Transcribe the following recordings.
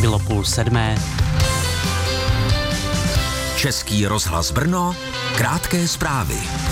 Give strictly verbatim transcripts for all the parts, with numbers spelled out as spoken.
Hodilo půl sedmé. Český rozhlas Brno, krátké zprávy.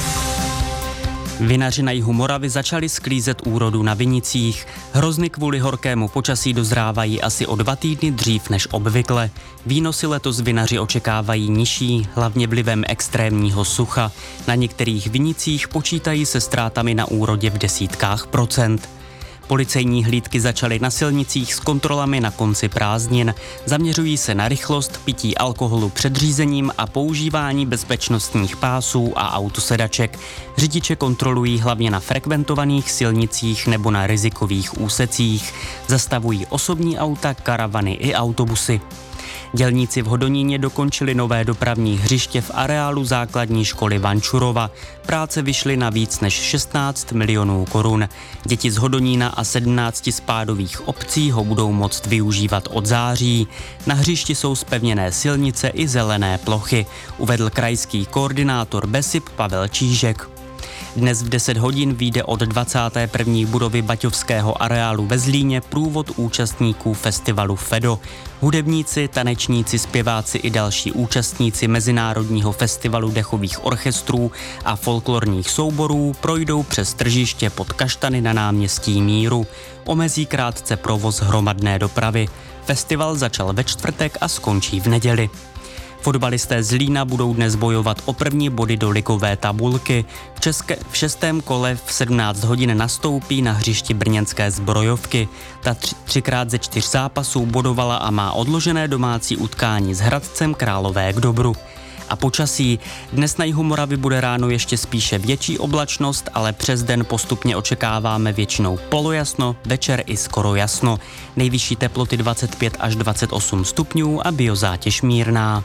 Vinaři na jihu Moravy začali sklízet úrodu na vinicích. Hrozny kvůli horkému počasí dozrávají asi o dva týdny dřív než obvykle. Výnosy letos vinaři očekávají nižší, hlavně vlivem extrémního sucha. Na některých vinicích počítají se ztrátami na úrodě v desítkách procent. Policejní hlídky začaly na silnicích s kontrolami na konci prázdnin. Zaměřují se na rychlost, pití alkoholu před řízením a používání bezpečnostních pásů a autosedaček. Řidiče kontrolují hlavně na frekventovaných silnicích nebo na rizikových úsecích. Zastavují osobní auta, karavany i autobusy. Dělníci v Hodoníně dokončili nové dopravní hřiště v areálu základní školy Vančurova. Práce vyšly na víc než šestnáct milionů korun. Děti z Hodonína a sedmnácti spádových obcí ho budou moct využívat od září. Na hřišti jsou zpevněné silnice i zelené plochy, uvedl krajský koordinátor BESIP Pavel Čížek. Dnes v deset hodin vyjde od dvacáté první budovy Baťovského areálu ve Zlíně průvod účastníků festivalu FEDO. Hudebníci, tanečníci, zpěváci i další účastníci Mezinárodního festivalu dechových orchestrů a folklorních souborů projdou přes tržiště pod kaštany na náměstí Míru. Omezí krátce provoz hromadné dopravy. Festival začal ve čtvrtek a skončí v neděli. Fotbalisté Zlína budou dnes bojovat o první body do ligové tabulky. V, české, v šestém kole v sedmnáct hodin nastoupí na hřišti brněnské Zbrojovky. Ta tři, třikrát ze čtyř zápasů bodovala a má odložené domácí utkání s Hradcem Králové k dobru. A počasí. Dnes na jihu Moravy bude ráno ještě spíše větší oblačnost, ale přes den postupně očekáváme většinou polojasno, večer i skoro jasno. Nejvyšší teploty dvacet pět až dvacet osm stupňů a biozátěž mírná.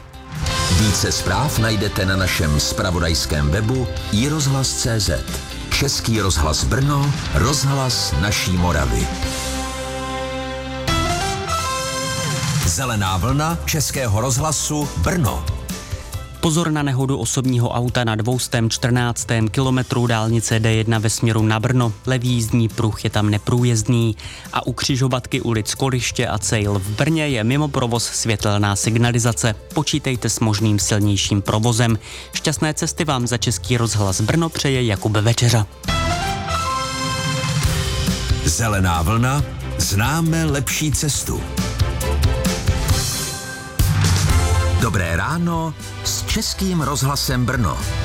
Více zpráv najdete na našem zpravodajském webu i rozhlas tečka cé zet. Český rozhlas Brno, rozhlas naší Moravy. Zelená vlna Českého rozhlasu Brno. Pozor na nehodu osobního auta na dvě stě čtrnáctém kilometru dálnice D jedna ve směru na Brno. Levý jízdní pruh je tam neprůjezdný a u křižovatky ulic Koliště a Cejl v Brně je mimo provoz světelná signalizace. Počítejte s možným silnějším provozem. Šťastné cesty vám za Český rozhlas Brno přeje Jakub Večeřa. Zelená vlna, známe lepší cestu. Dobré ráno s Českým rozhlasem Brno.